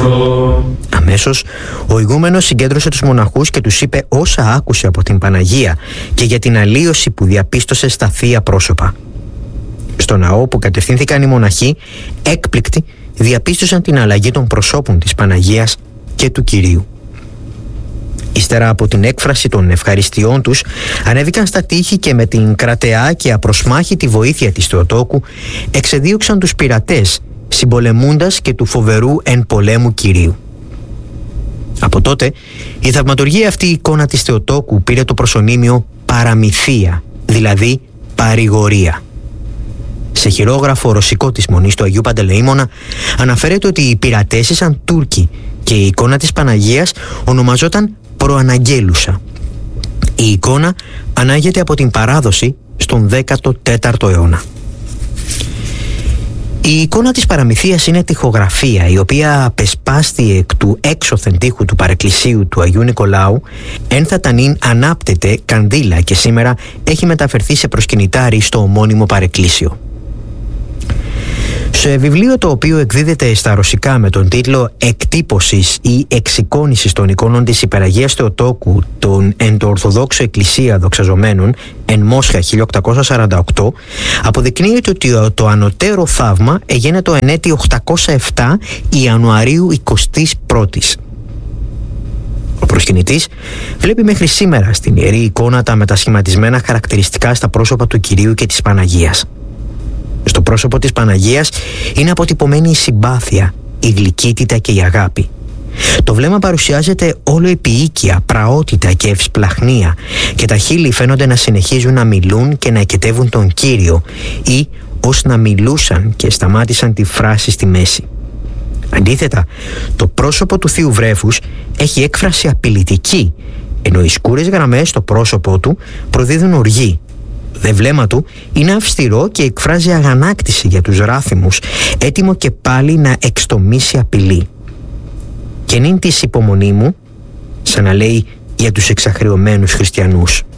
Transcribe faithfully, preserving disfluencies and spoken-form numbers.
Αμέσως, ο ηγούμενος συγκέντρωσε τους μοναχούς και τους είπε όσα άκουσε από την Παναγία και για την αλλίωση που διαπίστωσε στα θεία πρόσωπα. Στο ναό που κατευθύνθηκαν οι μοναχοί, έκπληκτοι, διαπίστωσαν την αλλαγή των προσώπων της Παναγίας και του Κυρίου. Ύστερα από την έκφραση των ευχαριστειών τους, ανέβηκαν στα τείχη και με την κρατεά και απροσμάχητη βοήθεια της Θεοτόκου εξεδίωξαν τους πειρατές, συμπολεμούντας και του φοβερού εν πολέμου Κυρίου. Από τότε, η θαυματουργία αυτή η εικόνα της Θεοτόκου πήρε το προσωνύμιο παραμυθία, δηλαδή παρηγορία. Σε χειρόγραφο ρωσικό της Μονής του Αγίου Παντελεήμωνα αναφέρεται ότι οι πειρατές ήσαν Τούρκοι και η εικόνα της Παναγίας ονομαζόταν Προαναγγέλουσα. Η εικόνα ανάγεται από την παράδοση στον δέκατο τέταρτο αιώνα. Η εικόνα της παραμυθίας είναι τοιχογραφία, η οποία απεσπάστη εκ του έξωθεν τοίχου του παρεκκλησίου του Αγίου Νικολάου, ένθατα νυν ανάπτεται κανδύλα και σήμερα έχει μεταφερθεί σε προσκυνητάρι στο ομώνυμο παρεκκλήσιο. Σε βιβλίο το οποίο εκδίδεται στα ρωσικά με τον τίτλο «Εκτύπωσης ή εξεικόνησης των εικόνων της Υπεραγίας Θεοτόκου των εν το Ορθοδόξο Εκκλησία δοξαζομένων εν Μόσχα χίλια οκτακόσια σαράντα οκτώ» αποδεικνύεται ότι το ανωτέρω θαύμα έγινε το εν έτη οκτακόσια επτά Ιανουαρίου εικοστής πρώτης. Ο προσκυνητής βλέπει μέχρι σήμερα στην ιερή εικόνα τα μετασχηματισμένα χαρακτηριστικά στα πρόσωπα του Κυρίου και της Παναγίας. Στο πρόσωπο της Παναγίας είναι αποτυπωμένη η συμπάθεια, η γλυκύτητα και η αγάπη. Το βλέμμα παρουσιάζεται όλο επιοίκεια, πραότητα και ευσπλαχνία και τα χείλη φαίνονται να συνεχίζουν να μιλούν και να εκετεύουν τον Κύριο ή ως να μιλούσαν και σταμάτησαν τη φράση στη μέση. Αντίθετα, το πρόσωπο του Θείου Βρέφους έχει έκφραση απειλητική, ενώ οι σκούρες γραμμές στο πρόσωπό του προδίδουν οργή. Το βλέμμα του είναι αυστηρό και εκφράζει αγανάκτηση για τους ράθυμους, έτοιμο και πάλι να εξτομίσει απειλή. Και νυν της υπομονή μου, σαν να λέει για τους εξαχρεωμένους χριστιανούς.